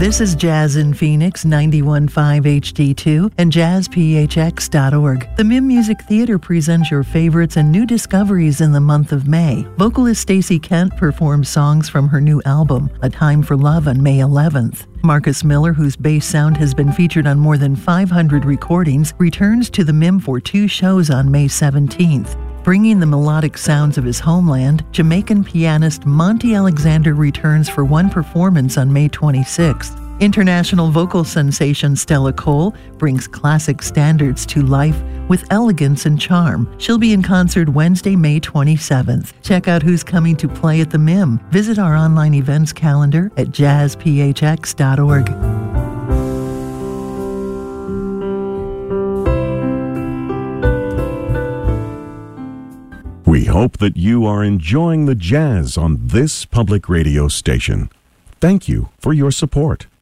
This is Jazz in Phoenix, 91.5 HD2 and jazzphx.org. The MIM Music Theater presents your favorites and new discoveries in the month of May. Vocalist Stacey Kent performs songs from her new album, A Time for Love, on May 11th. Marcus Miller, whose bass sound has been featured on more than 500 recordings, returns to the MIM for 2 shows on May 17th. Bringing the melodic sounds of his homeland, Jamaican pianist Monty Alexander returns for 1 performance on May 26th. International vocal sensation Stella Cole brings classic standards to life with elegance and charm. She'll be in concert Wednesday, May 27th. Check out who's coming to play at the MIM. Visit our online events calendar at jazzphx.org. We hope that you are enjoying the jazz on this public radio station. Thank you for your support.